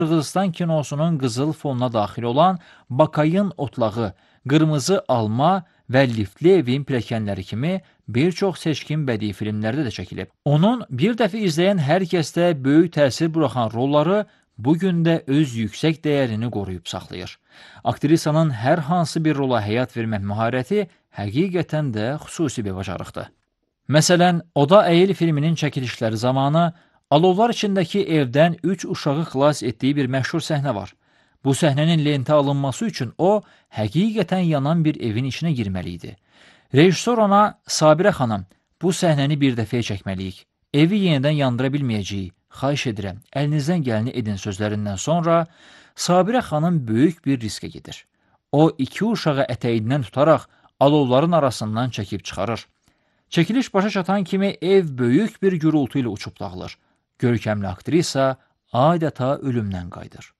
Qırğızistan kinosunun qızıl fonuna daxil olan Bakayın otlağı, Qırmızı alma və Liftli evin pilləkənləri kimi bir çox seçkin bədii filmlərdə də çəkilib. Onun bir dəfə izləyən hər kəsdə böyük təsir buraxan rolları bugün də öz yüksək dəyərini qoruyub saxlayır. Aktrisanın hər hansı bir rola həyat vermək məharəti həqiqətən də xüsusi bir bacarıqdır. Məsələn, Oda Əyil filminin çəkilişləri zamanı alovlar içindəki evdən 3 uşağı xilas etdiyi bir məşhur səhnə var. Bu səhnənin lentə alınması üçün o, həqiqətən yanan bir evin içinə girməli idi. Rejissor ona, Sabirə xanım, bu səhnəni bir dəfəyə çəkməliyik. Evi yenidən yandıra bilməyəcəyik. Xahiş edirəm, əlinizdən gələni edin sözlərindən sonra Sabirə xanım böyük bir riskə gedir. O, 2 uşağı ətəyindən tutaraq alovların arasından çəkib çıxarır. Çəkiliş başa çatan kimi ev böyük bir gürültü ilə uçub dağılır. Görkəmli aktrisa adeta ölümdən qayıdır.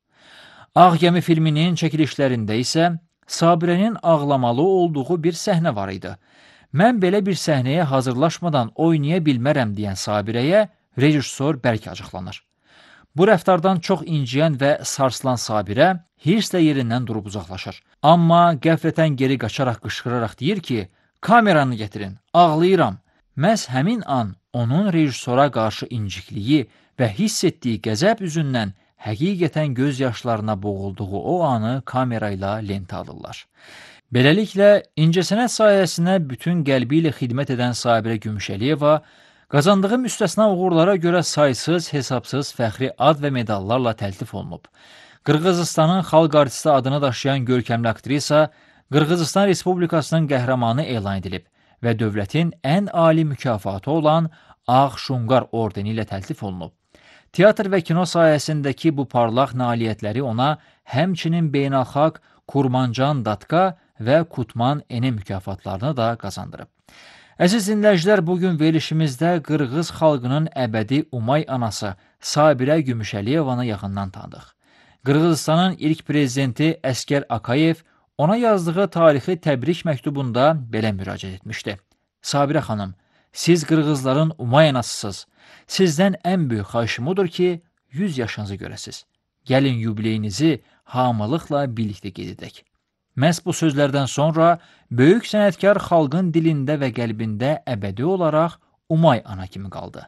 Ağ Gəmi filminin çəkilişlərində isə Sabirənin ağlamalı olduğu bir səhnə var idi. Mən belə bir səhnəyə hazırlaşmadan oynaya bilmərəm deyən Sabirəyə rejissor bərk acıqlanır. Bu rəftardan çox inciyən və sarsılan Sabirə hirslə yerindən durub uzaqlaşır. Amma qəflətən geri qaçaraq qışqıraraq deyir ki, kameranı gətirin, ağlayıram. Məhz həmin an onun rejissora qarşı incikliyi və hiss etdiyi qəzəb üzündən həqiqətən göz yaşlarına boğulduğu o anı kamerayla lentə alırlar. Beləliklə, incəsənət sayəsinə bütün qəlbi ilə xidmət edən Sabirə Gümüşəliyeva qazandığı müstəsna uğurlara görə saysız, hesabsız fəxri ad və medallarla təltif olunub. Qırğızıstanın xalq artisti adını daşıyan görkəmli aktrisa Qırğızıstan Respublikasının qəhrəmanı elan edilib və dövlətin ən ali mükafatı olan Ağ Şunqar ordeni ilə təltif olunub. Teatr və kino sayəsindəki bu parlaq nailiyyətləri ona həmçinin beynəlxalq Kurmancan Datka və Kutman Ene mükafatlarını da qazandırıb. Əziz dinləyicilər, bugün verilişimizdə Qırğız xalqının əbədi Umay anası Sabirə Gümüşəliyevanı yaxından tanıdıq. Qırğızıstanın ilk prezidenti Əskər Akayev ona yazdığı tarixi təbrik məktubunda belə müraciət etmişdi. Sabirə xanım, siz Qırğızların Umay anasısınız. Sizdən ən böyük xahişim odur ki, 100 yaşınızı görəsiz. Gəlin yubileyinizi hamılıqla birlikdə qeyd edək. Məhz bu sözlərdən sonra böyük sənətkar xalqın dilində və qəlbində əbədi olaraq Umay ana kimi qaldı.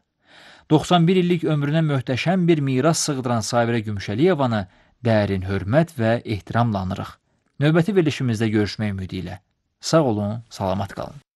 91 illik ömrünə möhtəşəm bir miras sığdıran Sabirə Gümüşəliyevanı dərin hörmət və ehtiramla anırıq. Növbəti verilişimizdə görüşmək ümidi ilə. Sağ olun, salamat qalın.